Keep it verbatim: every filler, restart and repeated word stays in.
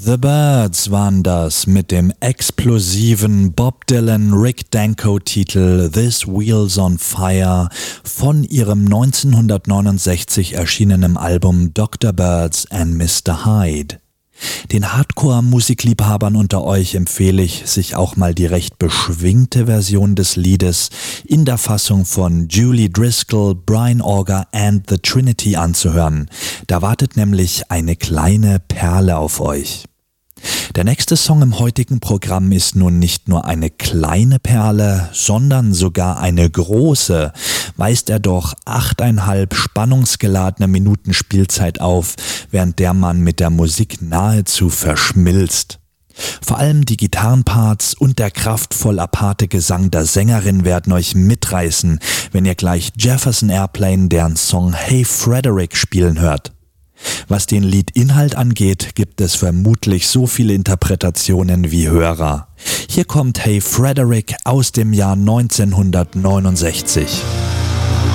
The Byrds waren das mit dem explosiven Bob Dylan-Rick Danko-Titel This Wheel's on Fire von ihrem neunzehnhundertneunundsechzig erschienenen Album Doktor Byrds and Mister Hyde. Den Hardcore-Musikliebhabern unter euch empfehle ich, sich auch mal die recht beschwingte Version des Liedes in der Fassung von Julie Driscoll, Brian Auger and the Trinity anzuhören. Da wartet nämlich eine kleine Perle auf euch. Der nächste Song im heutigen Programm ist nun nicht nur eine kleine Perle, sondern sogar eine große, weist er doch achteinhalb spannungsgeladene Minuten Spielzeit auf, während der man mit der Musik nahezu verschmilzt. Vor allem die Gitarrenparts und der kraftvoll aparte Gesang der Sängerin werden euch mitreißen, wenn ihr gleich Jefferson Airplane deren Song Hey Frederick spielen hört. Was den Liedinhalt angeht, gibt es vermutlich so viele Interpretationen wie Hörer. Hier kommt Hey Frederick aus dem Jahr neunzehnhundertneunundsechzig.